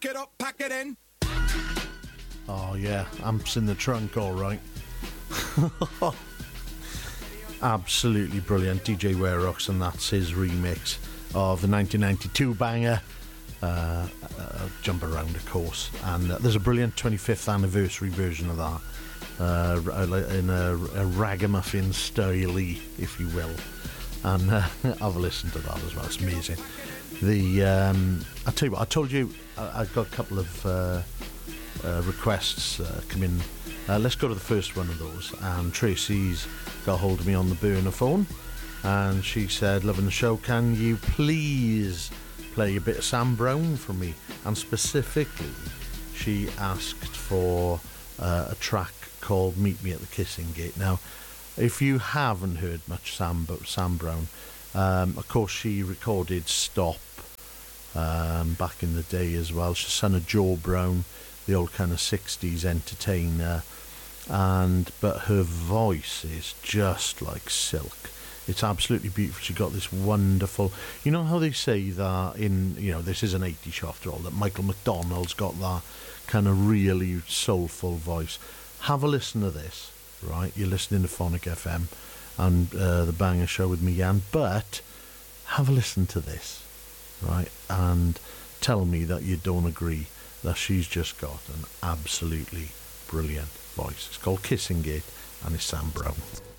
Pack it up, pack it in. Oh yeah, amps in the trunk, all right. Absolutely brilliant. DJ Werox, and that's his remix of the 1992 banger, Jump Around, of course. And there's a brilliant 25th anniversary version of that, in a ragamuffin style, if you will. And have a listen to that as well. It's amazing. I tell you what, I told you I've got a couple of requests come in. Let's go to the first one of those. And Tracy's got hold of me on the burner phone, and she said, loving the show, can you please play a bit of Sam Brown for me? And specifically, she asked for a track called Meet Me at the Kissing Gate. Now, if you haven't heard much Sam Brown, of course she recorded Stop back in the day as well. She's son of Joe Brown, the old kind of 60s entertainer, but her voice is just like silk. It's absolutely beautiful. She got this wonderful, you know how they say that this is an 80s show after all, that Michael McDonald's got that kind of really soulful voice. Have a listen to this, right? You're listening to Phonic FM and the Banger Show with me, Jan, but have a listen to this, right? And tell me that you don't agree that she's just got an absolutely brilliant voice. It's called Kissing Gate, and it's Sam Brown.